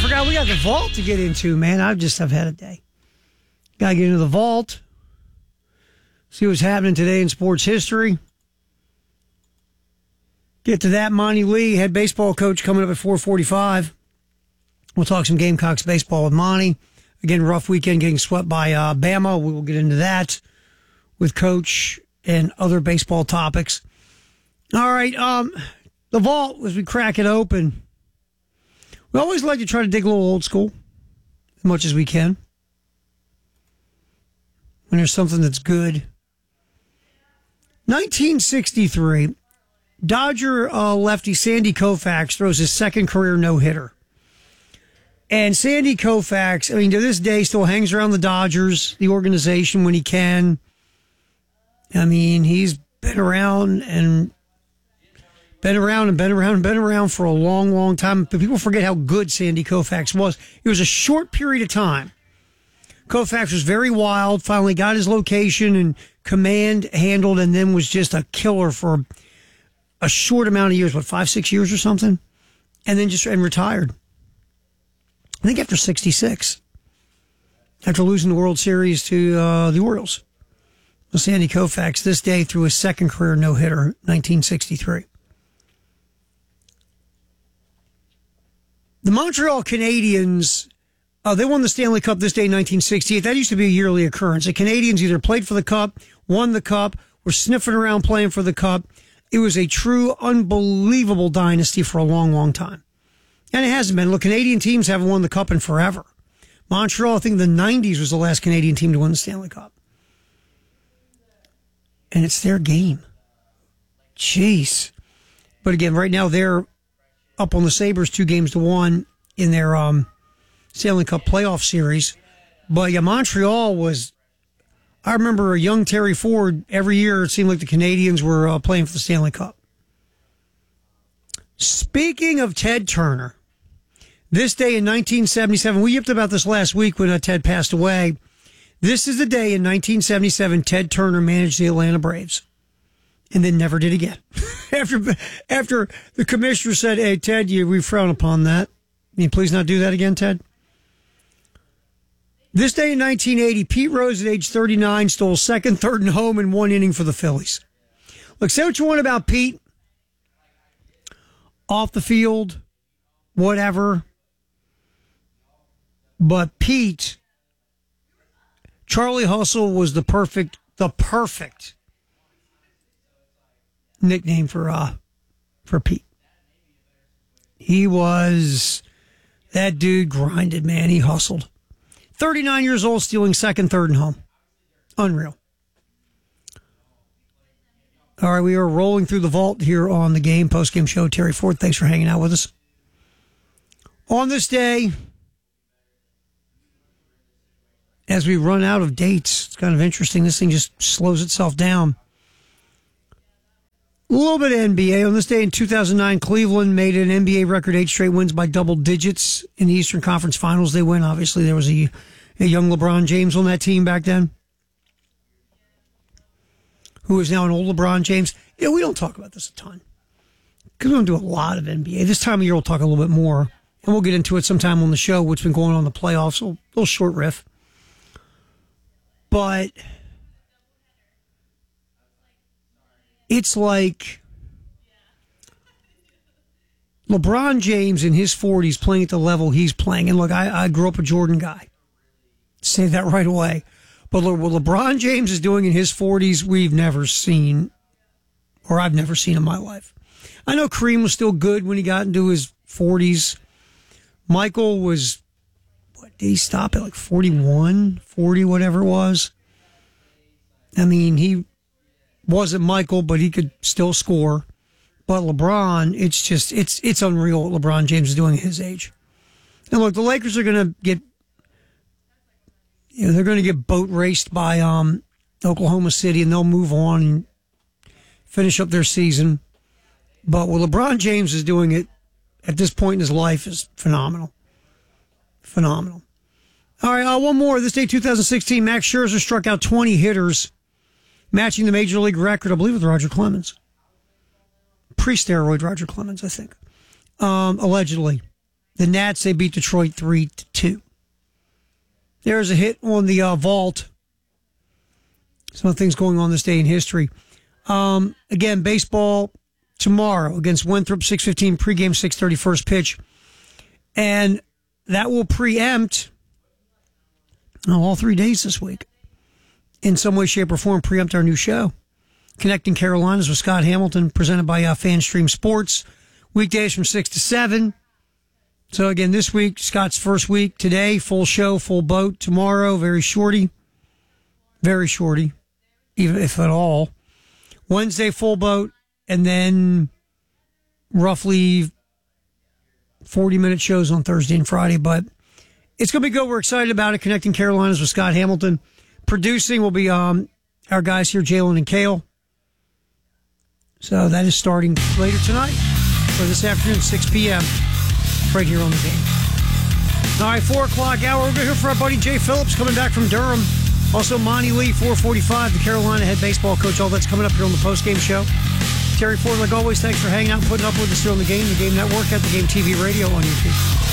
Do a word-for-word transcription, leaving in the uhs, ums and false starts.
forgot we got the vault to get into, man. I've just have had a day. Got to get into the vault. See what's happening today in sports history. Get to that. Monty Lee, head baseball coach, coming up at four forty-five. We'll talk some Gamecocks baseball with Monty. Again, rough weekend getting swept by uh, Bama. We will get into that with Coach and other baseball topics. All right, um, the vault, as we crack it open, we always like to try to dig a little old school as much as we can. When there's something that's good. nineteen sixty-three, Dodger uh, lefty Sandy Koufax throws his second career no-hitter. And Sandy Koufax, I mean, to this day, still hangs around the Dodgers, the organization, when he can. I mean, he's been around and been around and been around and been around for a long, long time. But people forget how good Sandy Koufax was. It was a short period of time. Koufax was very wild, finally got his location and command handled, and then was just a killer for a short amount of years, what, five, six years or something? And then just and retired. I think after sixty-six, after losing the World Series to uh, the Orioles. Well, Sandy Koufax this day threw his second career no-hitter, nineteen sixty-three. The Montreal Canadiens, uh, they won the Stanley Cup this day in nineteen sixty-eight. That used to be a yearly occurrence. The Canadiens either played for the Cup, won the Cup, were sniffing around playing for the Cup. It was a true, unbelievable dynasty for a long, long time. And it hasn't been. Look, Canadian teams haven't won the Cup in forever. Montreal, I think the nineties was the last Canadian team to win the Stanley Cup. And it's their game. Jeez. But again, right now they're up on the Sabres two games to one in their um, Stanley Cup playoff series. But yeah, Montreal was, I remember a young Terry Ford, every year it seemed like the Canadians were uh, playing for the Stanley Cup. Speaking of Ted Turner, this day in nineteen seventy-seven, we yipped about this last week when uh, Ted passed away. This is the day in nineteen seventy-seven Ted Turner managed the Atlanta Braves and then never did again. after after the commissioner said, hey, Ted, you, we frown upon that. Can you please not do that again, Ted? This day in nineteen eighty, Pete Rose at age thirty-nine stole second, third, and home in one inning for the Phillies. Look, say what you want about Pete. Off the field, whatever. But Pete, Charlie Hustle was the perfect, the perfect nickname for uh for Pete. He was, that dude grinded, man. He hustled. thirty-nine years old, stealing second, third, and home. Unreal. All right, we are rolling through the vault here on the Game Post-Game Show. Terry Ford, thanks for hanging out with us. On this day, as we run out of dates, it's kind of interesting. This thing just slows itself down. A little bit of N B A. On this day in two thousand nine, Cleveland made an N B A record, eight straight wins by double digits in the Eastern Conference Finals. They win. Obviously, there was a, a young LeBron James on that team back then, who is now an old LeBron James. You know, we don't talk about this a ton because we don't do a lot of N B A. This time of year, we'll talk a little bit more, and we'll get into it sometime on the show, what's been going on in the playoffs. So a little short riff. But it's like LeBron James in his forties playing at the level he's playing. And look, I, I grew up a Jordan guy. Say that right away. But look, what LeBron James is doing in his forties, we've never seen, or I've never seen in my life. I know Kareem was still good when he got into his forties. Michael was, what, did he stop at like forty-one, forty, whatever it was? I mean, he wasn't Michael, but he could still score. But LeBron, it's just, it's it's unreal what LeBron James is doing at his age. And look, the Lakers are going to get, you know, they're going to get boat raced by um, Oklahoma City, and they'll move on and finish up their season. But what LeBron James is doing it at this point in his life is phenomenal. Phenomenal. All right, uh, one more. This day, two thousand sixteen, Max Scherzer struck out twenty hitters, matching the Major League record, I believe, with Roger Clemens. Pre-steroid Roger Clemens, I think. Um, allegedly. The Nats, they beat Detroit three to two. There's a hit on the uh, vault. Some things going on this day in history. Um, again, baseball tomorrow against Winthrop, six fifteen, pregame, six thirty, first pitch. And that will preempt oh, all three days this week. In some way, shape, or form, preempt our new show. Connecting Carolinas with Scott Hamilton, presented by uh, FanStream Sports. Weekdays from six to seven. So again, this week, Scott's first week. Today, full show, full boat. Tomorrow, very shorty. Very shorty, even if at all. Wednesday, full boat. And then roughly forty-minute shows on Thursday and Friday. But it's going to be good. We're excited about it. Connecting Carolinas with Scott Hamilton. Producing will be um, our guys here, Jalen and Kale. So that is starting later tonight, or this afternoon, six p.m., right here on the game. All right, four o'clock hour. We're going to hear from our buddy Jay Phillips coming back from Durham. Also, Monty Lee, four forty-five, the Carolina head baseball coach. All that's coming up here on the postgame show. Terry Ford, like always, thanks for hanging out and putting up with us here on the game, the Game Network, at the Game T V Radio on YouTube.